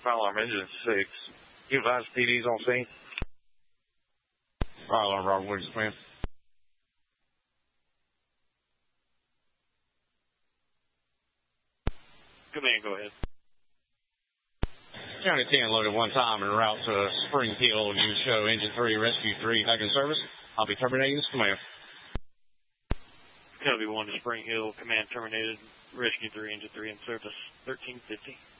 Fire alarm engine 6. You advise PD's on scene? Fire alarm, Robert Williams, man. Command, go ahead. County 10 loaded one time en route to Spring Hill. You show engine 3, rescue 3, back in service. I'll be terminating this command. Copy 1 to Spring Hill, command terminated, rescue 3, engine 3 in service, 1350.